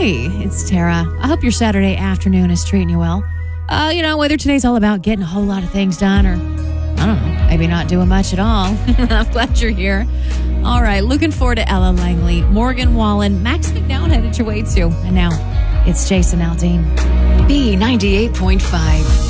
Hey, it's Tara. I hope your Saturday afternoon is treating you well. Whether today's all about getting a whole lot of things done or, I don't know, maybe not doing much at all. I'm glad you're here. All right, looking forward to Ella Langley, Morgan Wallen, Max McDowell headed your way too. And now, it's Jason Aldean. B98.5.